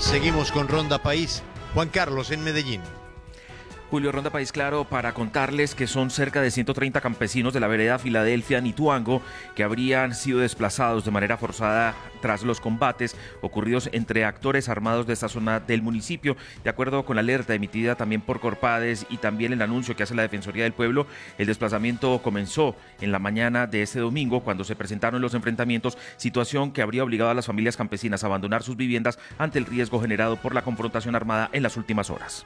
Seguimos con Ronda País. Juan Carlos en Medellín. Julio, Ronda País Claro, para contarles que son cerca de 130 campesinos de la vereda Filadelfia-Nituango que habrían sido desplazados de manera forzada tras los combates ocurridos entre actores armados de esta zona del municipio. De acuerdo con la alerta emitida también por Corpades y también el anuncio que hace la Defensoría del Pueblo, el desplazamiento comenzó en la mañana de este domingo cuando se presentaron los enfrentamientos, situación que habría obligado a las familias campesinas a abandonar sus viviendas ante el riesgo generado por la confrontación armada en las últimas horas.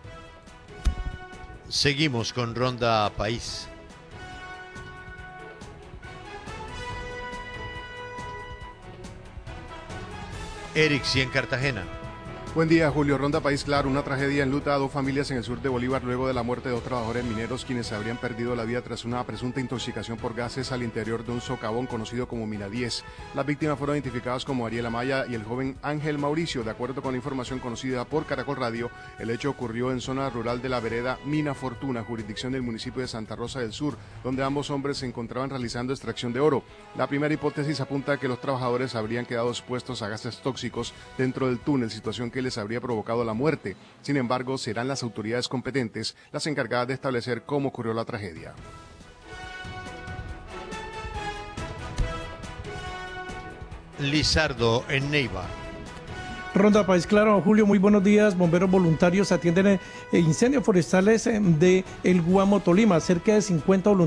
Seguimos con Ronda País. Erixi en Cartagena. Buen día, Julio. Ronda País Claro. Una tragedia enluta a dos familias en el sur de Bolívar luego de la muerte de dos trabajadores mineros quienes habrían perdido la vida tras una presunta intoxicación por gases al interior de un socavón conocido como Mina 10. Las víctimas fueron identificadas como Ariel Amaya y el joven Ángel Mauricio. De acuerdo con la información conocida por Caracol Radio, el hecho ocurrió en zona rural de la vereda Mina Fortuna, jurisdicción del municipio de Santa Rosa del Sur, donde ambos hombres se encontraban realizando extracción de oro. La primera hipótesis apunta a que los trabajadores habrían quedado expuestos a gases tóxicos dentro del túnel, situación que les habría provocado la muerte. Sin embargo, serán las autoridades competentes las encargadas de establecer cómo ocurrió la tragedia. Lizardo en Neiva. Ronda País Claro, Julio, muy buenos días. Bomberos voluntarios atienden incendios forestales de El Guamo, Tolima. Cerca de 50 voluntarios